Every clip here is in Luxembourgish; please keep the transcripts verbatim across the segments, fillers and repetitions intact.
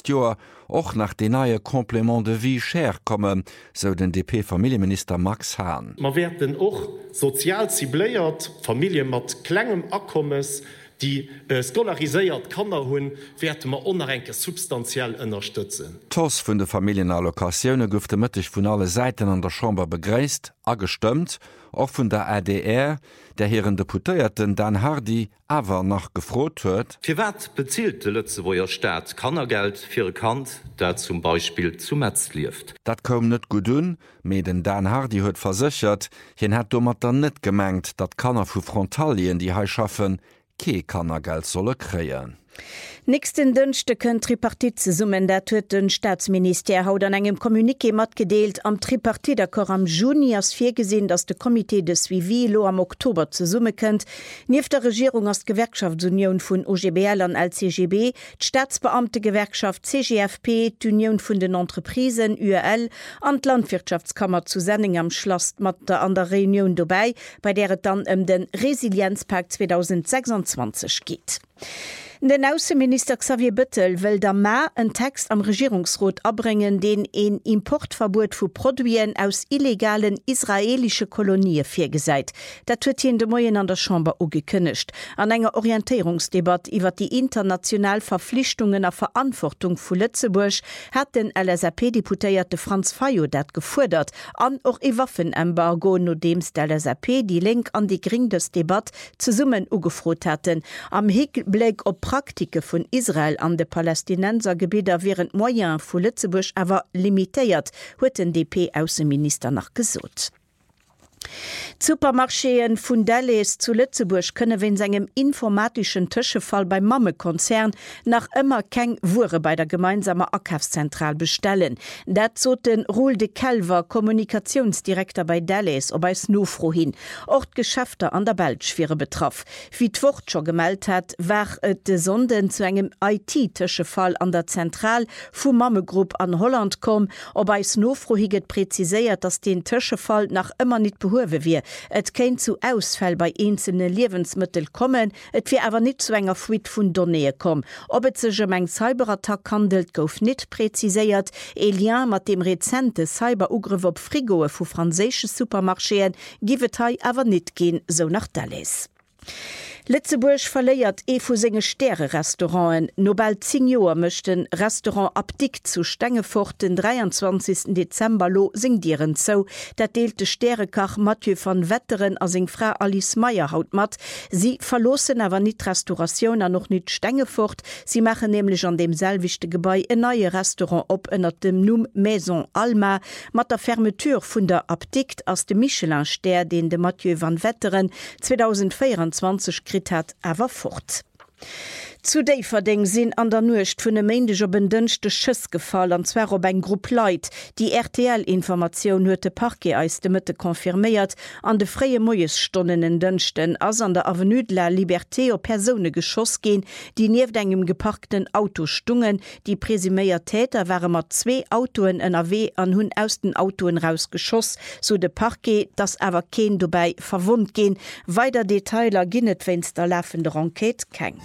nächst Jahr auch nach den neue Komplement de vie cher kommen, so den D P-Familienminister Max Hahn. Man werden auch sozial zibléiert, Familien mit klengem Akkommes, die äh, skolariséiert Kanner hunn, werden man onrenke substanziell unterstützen. Toss vun de Familienallokationune goufte mëttech vun alle Seiten an der Chamber begréist, agestimmt, auch vun der A D R, der heren Deputéierten Dan Hardy awer nach gefrot huet. Fi wat bezielt de Lützewoer Staat Kannergeld fir Kant, dat zum Beispiel zu Metz lieft. Dat kom net gut un, me den Dan Hardy huet versichert, hien hat do mat dann net gemengt, dat Kanner vu Frontalien die hei schaffen, ke Kannergeld solle kreien. Nächsten Dünchte kën Tripartit ze summen, dat huet den Staatsminister haut an engem Kommuniké mat gedeelt am Tripartit-Akkor am Juni ass fir gesinn, dats de Komitee de Suivi lo am Oktober ze summe kënnt. Nief der Regierung as Gewerkschaftsunion vun O G B L an L C G B, d'Staatsbeamte Gewerkschaft C G F P, d'Union vun den Entreprisen U L an d Landwirtschaftskammer zu Senning am Schloss mat der an der Reunion dobei, bei der et dann ëm um den Resilienzpakt zwanzig sechsundzwanzig geht. Den Außenminister Xavier Bettel will der Ma einen Text am Regierungsrat abbringen, den ein Importverbot für Produktien aus illegalen israelischen Kolonien vorgeseit. Das wird hier in der Morgen an der Chamber auch gekündigt. An einer Orientierungsdebatte über die internationalen Verpflichtungen und Verantwortung von Lützeburg hat den L S A P-Deputierte Franz Fayo das gefordert, an auch ein Waffenembargo, nachdem der L S A P die Link an die Grindes-Debatte zusammen ugefroht hatten. Am Hinblick auf Praktike vun Israel an de Palästinensergebieter wären Moyen vu Lützeburg awer limitéiert, huet den D P-Außenminister nach gesot. Supermarcheen vun Dalles zu Lützeburg könne wenn segem informatischen Tischefall beim Mammekonzern nach immer keng Wure bei der gemeinsamer Akkaufszentral bestellen. Dat zot den Roel de Kelver, Kommunikationsdirektor bei Dalles, ob es nofro hin. Ortgeschäfte an der Belschwere betraff. Wie d'Wort schon gemeldet hat, war et de Sonden zu engem I T-Tischefall an der Zentral vu Mammegruppe an Holland kom, ob es nofro higet präziséiert, dass den Tischefall nach immer nicht behoben wie. Et kennt zu Ausfall bei einzelnen Lebensmitteln kommen, et wie aber nicht zu enger Fuit vun Données kom. Ob et sich um eng Cyberattack handelt, gouf nicht präziséiert. Elien mat dem rezente Cyberugriff op Frigoe vu franzésche Supermarcheen givet hei aber nicht gehen, so nach Dallas. Lützeburg verleiert e vu senge Sterre-Restauranten. Nobel zehn Joer möchten Restaurant Abdik zu Stengefurt den dreiundzwanzigsten Dezember lo singieren zo. Dat deelte Sterrekach Mathieu van Wetteren as eng Frau Alice Meyer haut mat. Sie verlosen aber nicht Restauration an noch nicht Stengefurt. Sie machen nämlich an dem selwichte Gebäi ein neue Restaurant op ënner dem Numm Maison Alma mat der Fermetur vun der Abdik aus dem Michelin-Ster, den de Mathieu van Wetteren zwanzig vierundzwanzig hat awer fort. Zu déi verdeng sinn an der Nucht vun e méendeg op en dënchte Schëss gefall anzwer op eng Grupp Leiit. Die R T L-Informationoun huet de Parke eis de Mëtte konfirméiert an de fréie Moiesstonnen en Dënchten ass an der Avenue de la Liberté op Persone geschoss gin, die nieef engem geparkten Auto stungen. Die presuméiert Täter waren mat zwee Autoen N R W an hunn aus den Autoen rausgeschoss, so de Parke, dats awer keen dobei verwund gin. Weider Detailer ginnet wenns der laufende Enquete keng.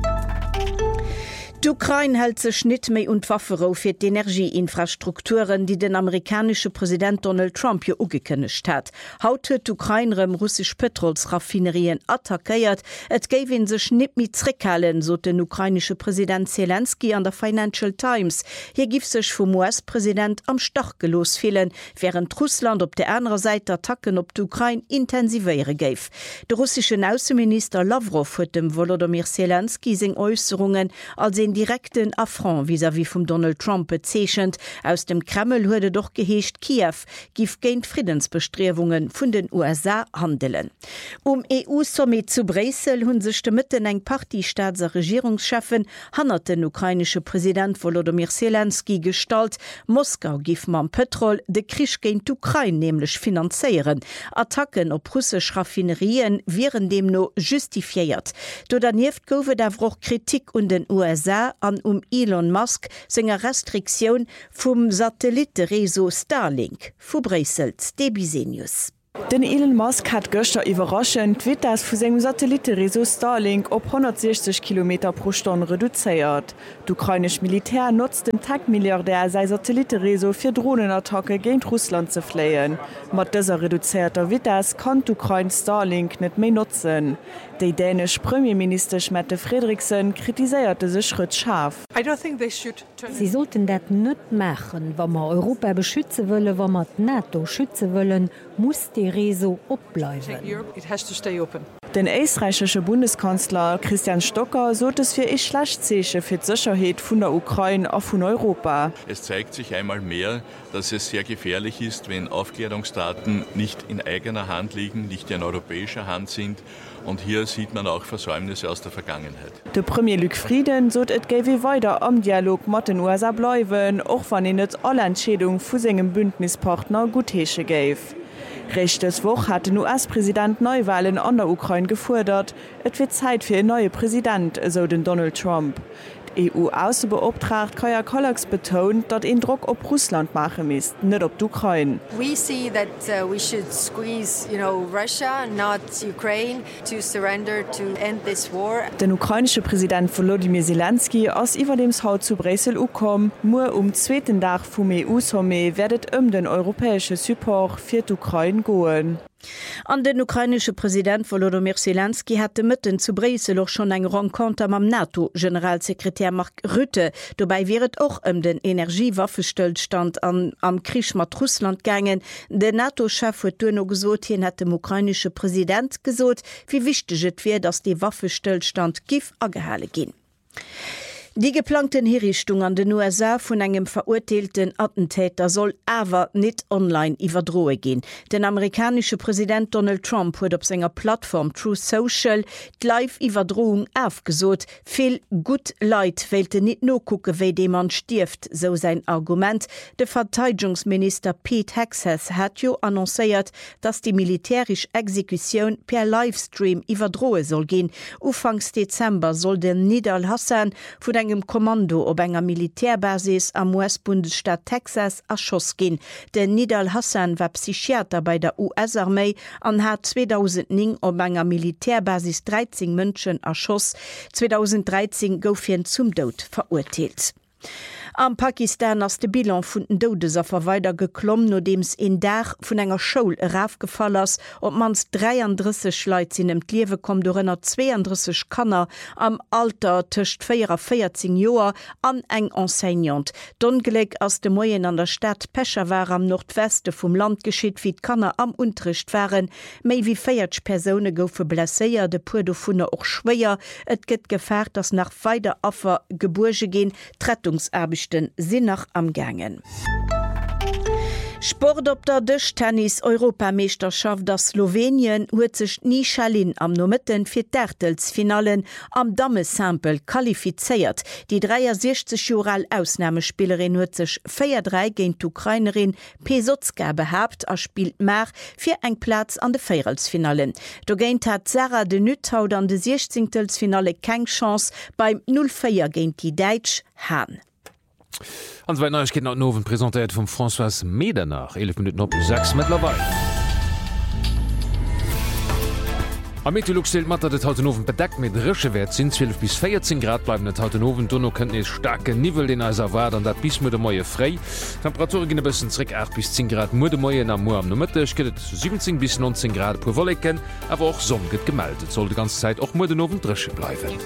D'Ukraine hält sech net méi und Waffero fir d'Energieinfrastrukturen, die den amerikanische Präsident Donald Trump hier ugekënnecht hat. Haut huet d'Ukrainerem russsisch Petrolsraffinerien attackéiert, et géifin sech net mi zréckhalen, so den ukrainische Präsident Zelensky an der Financial Times. Hier gif sech vum U S-Präsident am Stach gelos fehlen, während Russland op der anderen Seite Attacken op d'Ukraine intensivéiere géif. De russischen Außenminister Lavrov huet dem Volodymyr Zelensky seg Äußerungen als en direkten Affront vis-à-vis vom Donald Trump bezeechend. Aus dem Kreml huede doch geheescht Kiew gif géint Friedensbestrebungen vun den U S A handelen. Um E U-Summit zu Brüssel hunn sech de Mitten eng Partystaatser Regierungschefen hannert den ukrainische Präsident Volodymyr Zelensky stalt. Moskau gif man Petrol de Krisch géint d'Ukraine nämlich finanzieren. Attacken op russsisch Raffinerien wären dem no justifiiert. Do daneft gowe da auch Kritik und den U S A an um Elon Musk senger Restriktion vum Satellitereso Starlink. Fu Brüssel, Debisenius. Den Elon Musk hat gëster iwwerraschend wit ass vu segem Satellitereso Starlink op hundertsechzig Kilometer pro Stunde reduzéiert. D'ukrainisch Militär nutzt den Tagmilliardär sei Satellitereso fir Drohnenattacke géint Russland ze fléien. Mat dëser reduzierter Witas kann d'Ukraine Starlink net méi nutzen. Dei dänesch Premierminister Mette Frederiksen kritiséierte se Schritt scharf. Sie sollten dat net machen, Wa ma Europa beschütze wëlle, wa mat NATO schütze wëllen, muss die Reso opbleiwen. Den eisreichsche Bundeskanzler Christian Stocker sot es fir e Schlachtzeche fir d'Sicherheet vun der Ukraine a vun Europa. Es zeigt sich einmal mehr, dass es sehr gefährlich ist, wenn Aufklärungsdaten nicht in eigener Hand liegen, nicht in europäischer Hand sind. Und hier sieht man auch Versäumnisse aus der Vergangenheit. De Premier Luc Frieden sot et géi weiter am Dialog mat den U S A bleiwen, och wann en net alle Entschädung vu segem Bündnispartner Guthesche géif. Rechtes woch hat den U S-Präsident Neuwahlen an der Ukraine gefordert. Et wird Zeit fir e neue Präsident, so den Donald Trump. E U-Außenbeauftragte Kaja Kallas betont, dat en Druck op Russland machen misst, net op d'Ukraine. We see that uh, we should squeeze, you know, Russia, not Ukraine, to surrender to end this war. Den ukrainische Präsident Volodymyr Zelensky ass iwwer dems Haut zu Brüssel ukom, nur um zweiten Dach vum E U-Somme werdet ëm um den europäische Support fir d'Ukraine goen. An den ukrainische Präsident Volodymyr Zelensky hatte mitten zu Brüssel auch schon eng Rencontre am NATO-Generalsekretär Mark Rutte. Dabei wäret auch um den Energiewaffenstillstand an, am Krieg mit Russland gegangen. Der NATO-Chef hat noch gesagt, hier hat der ukrainische Präsident gesagt, wie wichtig es wäre, dass die Waffenstillstand gif angehalten gehen. Die geplanten Hinrichtung an den U S A vun engem verurteilten Attentäter soll awer net online iwwerdroe gin. Den amerikanische Präsident Donald Trump huet op senger Plattform Truth Social d'Live-Iwwerdroung aufgesot. Viel gut Leiit wählte net no kucke, wéi de man stift, so sein Argument. De Verteidigungsminister Pete Hegseth hat jo annoncéiert, dass die militärisch Exekution per Livestream iwwerdroe soll gin. Ufangs Dezember soll den Nidal Hassan vu engem Kommando op enger Militärbasis am U S-Bundesstaat Texas erschoss gin. Den Nidal Hassan war Psychiater bei der U S-Armee an hat zweitausendneun op enger Militärbasis dreizehn Mënschen erschoss. zweitausenddreizehn goufien zum Tod verurteilt. Am Pakistan ass de Bilan vun den Todesopfer weiter geklomm, no dems en Dach vun enger Schoul raufgefallen ass, op mans dreiunddreißig Leiit sinn em Liewe kom dorënner zweiunddreißig Kanner am Alter tëcht vierzehn Joer an eng Enseignant. D'Ongelek ass de Moien an der Stadt Peshawar am Nordweste vum Land geschiet, wie d'Kanner am Unterricht waren. Méi wie vierzig Persone goufe blesséier, de puer do vunne och schwéier. Et gëtt gefährt, dass nach weiter Affer geburge gin, Rettungsarbeiten sind noch am Gangen. Sport op der Dëch-Tennis-Europameisterschaft der Slowenien huet sech Nichalin am Nomitten fir d'Ärtelsfinalen am Damesample qualifizeiert. Die dreiundsechzig Jahre Ausnahmespielerin huet sech vier drei géint d'Ukrainerin Pesotska behabt a spielt mar fir eng Platz an de Feierelsfinalen. Do géint hat Sarah de Nüthaut an de sechzehntelfinale keng Chance beim null vier géint die Deitsch Hahn. An zwei Neuigkeiten an Noven präsentiert von François Medernach, elf Minuten op sechs mittlerweile. Am Meteorolog stellt mat, dat et Hautenoven bedeckt mit rische Wert sind zwölf bis vierzehn Grad bleiben et Hautenoven Donno könnt es starke Nivel den Eiser war, an dat bis Mude Moie frei. Temperatur ginne bisssen zrick acht bis zehn Grad Mude Moie am Mo am Mitte gëtt siebzehn bis neunzehn Grad pro Wollecken, aber auch Sonn gëtt gemeldet. Soll die ganze Zeit auch Mudenoven drische bleiben.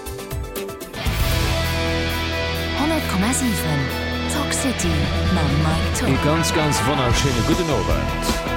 hundert Komma sieben Talk City, ma Mike Talk. E ganz ganz wunderschöne gute Abend.